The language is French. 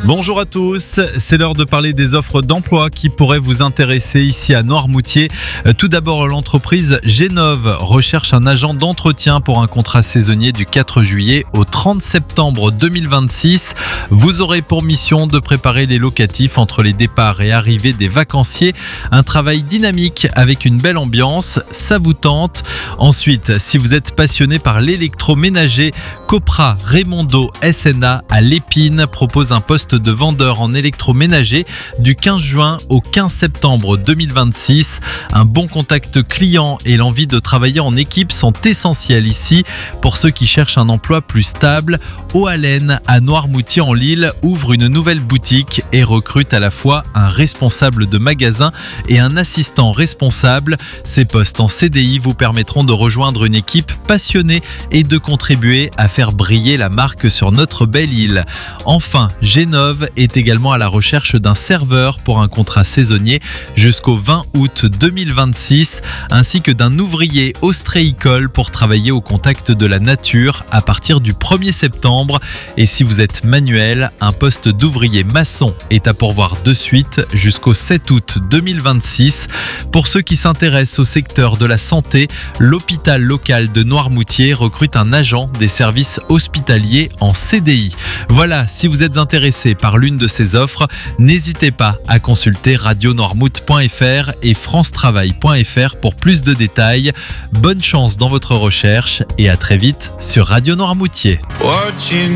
Bonjour à tous, c'est l'heure de parler des offres d'emploi qui pourraient vous intéresser ici à Noirmoutier. Tout d'abord, l'entreprise Génove recherche un agent d'entretien pour un contrat saisonnier du 4 juillet au 30 septembre 2026. Vous aurez pour mission de préparer les locatifs entre les départs et arrivées des vacanciers. Un travail dynamique avec une belle ambiance, ça vous tente. Ensuite, si vous êtes passionné par l'électroménager, Copra Raimondo SNA à l'Épine propose un poste de vendeur en électroménager du 15 juin au 15 septembre 2026. Un bon contact client et l'envie de travailler en équipe sont essentiels ici. Pour ceux qui cherchent un emploi plus stable, O'Hallen à Noirmoutier en Lille ouvre une nouvelle boutique et recrute à la fois un responsable de magasin et un assistant responsable. Ces postes en CDI vous permettront de rejoindre une équipe passionnée et de contribuer à faire briller la marque sur notre belle île. Enfin, Génove est également à la recherche d'un serveur pour un contrat saisonnier jusqu'au 20 août 2026, ainsi que d'un ouvrier ostréicole pour travailler au contact de la nature à partir du 1er septembre. Et si vous êtes manuel, un poste d'ouvrier maçon est à pourvoir de suite jusqu'au 7 août 2026. Pour ceux qui s'intéressent au secteur de la santé, l'hôpital local de Noirmoutier recrute un agent des services hospitaliers en CDI. Voilà, si vous êtes intéressé par l'une de ces offres, n'hésitez pas à consulter radionoirmout.fr et francetravail.fr pour plus de détails. Bonne chance dans votre recherche et à très vite sur Radio Noirmoutier.